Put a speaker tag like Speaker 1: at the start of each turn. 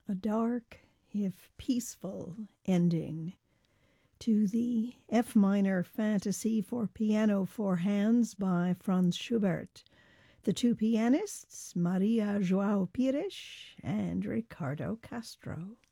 Speaker 1: A dark, if peaceful, ending to the F minor Fantasy for piano four hands by Franz Schubert. The two pianists, Maria João Pires and Ricardo Castro.